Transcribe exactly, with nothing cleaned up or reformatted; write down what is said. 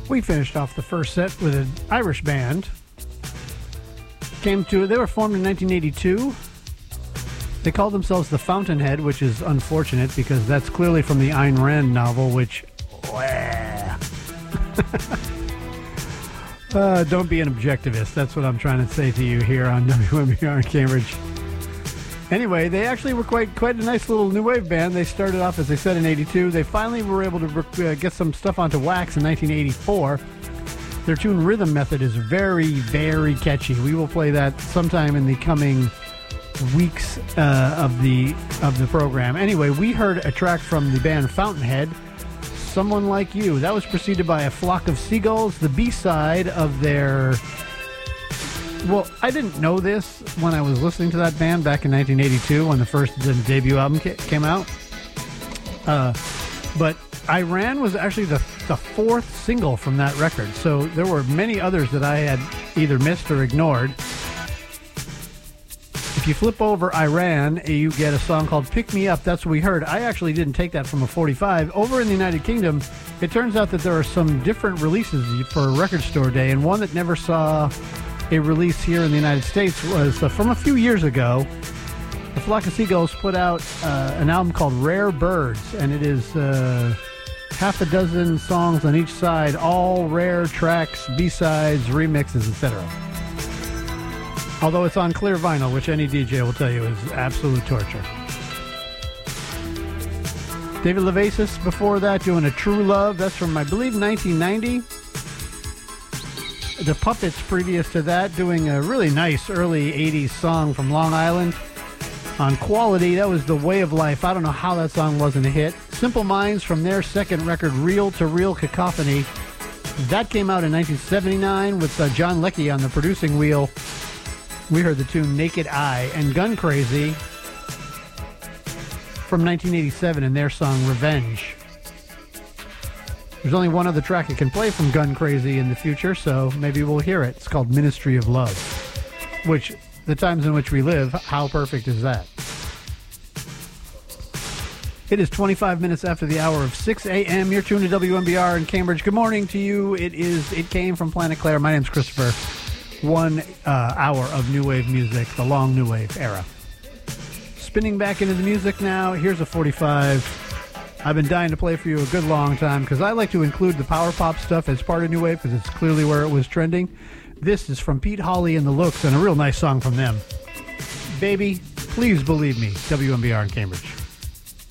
We finished off the first set with an Irish band. Came to they were formed in nineteen eighty-two. They called themselves the Fountainhead, which is unfortunate because that's clearly from the Ayn Rand novel, which uh, don't be an objectivist. That's what I'm trying to say to you here on W M B R in Cambridge. Anyway, they actually were quite quite a nice little new wave band. They started off, as I said, in eighty-two. They finally were able to uh, get some stuff onto wax in nineteen eighty-four. Their tune Rhythm Method is very, very catchy. We will play that sometime in the coming weeks uh, of the of the program. Anyway, we heard a track from the band Fountainhead, Someone Like You. That was preceded by A Flock of Seagulls, the B-side of their... Well, I didn't know this when I was listening to that band back in nineteen eighty-two when the first debut album came out. Uh, but Iran was actually the, the fourth single from that record. So there were many others that I had either missed or ignored. If you flip over Iran, you get a song called Pick Me Up. That's what we heard. I actually didn't take that from a forty-five. Over in the United Kingdom, it turns out that there are some different releases for Record Store Day, and one that never saw a release here in the United States was uh, from a few years ago. The Flock of Seagulls put out uh, an album called Rare Birds, and it is uh, half a dozen songs on each side, all rare tracks, B-sides, remixes, et cetera. Although it's on clear vinyl, which any D J will tell you is absolute torture. David Levasis before that doing A True Love. That's from, I believe, nineteen ninety. The Puppets previous to that doing a really nice early eighties song from Long Island on Quality. That was The Way of Life. I don't know how that song wasn't a hit. Simple Minds from their second record, Reel to Reel Cacophony. That came out in nineteen seventy-nine with uh, John Leckie on the producing wheel. We heard the tune Naked Eye. And Gun Crazy from nineteen eighty-seven and their song Revenge. There's only one other track I can play from Gun Crazy in the future, so maybe we'll hear it. It's called Ministry of Love, which, the times in which we live, how perfect is that? It is twenty-five minutes after the hour of six a.m. You're tuned to W M B R in Cambridge. Good morning to you. It is. It came from Planet Claire. My name's Christopher. One uh, hour of new wave music, the long new wave era. Spinning back into the music now. Here's a forty-five. I've been dying to play for you a good long time because I like to include the power pop stuff as part of new wave because it's clearly where it was trending. This is from Pete Hawley and the Looks and a real nice song from them. Baby, please believe me. W M B R in Cambridge.